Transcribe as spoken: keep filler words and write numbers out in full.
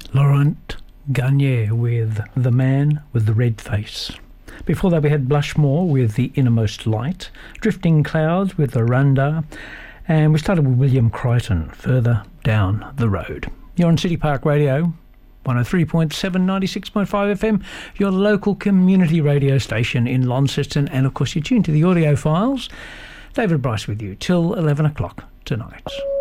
Laurent Garnier with The Man with the Red Face. Before that we had Blushmore with The Innermost Light, Drifting Clouds with The Runda, and we started with William Crichton, Further Down the Road. You're on City Park Radio, one oh three point seven, ninety-six point five F M, your local community radio station in Launceston, and of course you're tuned to the audio files. David Bryce with you till eleven o'clock tonight.